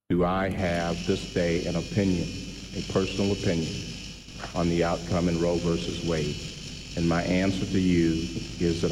Do I have this day an opinion, a personal opinion, on the outcome in Roe versus Wade? And my answer to you is that